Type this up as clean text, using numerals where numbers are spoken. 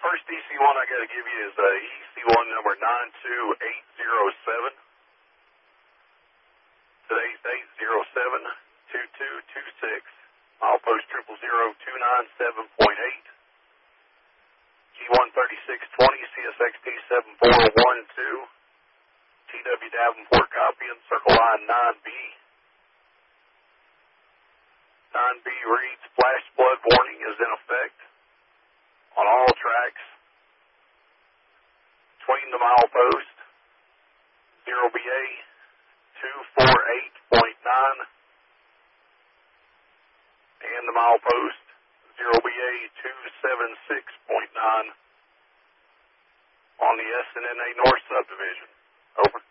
first EC1 I got to give you is EC1 number 92807. Today's date 07/22/26. Milepost 000-297.8. G13620 CSXT 7412. TW Davenport copying. Circle line 9B. 9B reads flash flood warning is in effect on all tracks between the milepost 0BA 248.9 and the milepost 0BA 276.9 on the SNNA North subdivision. Over.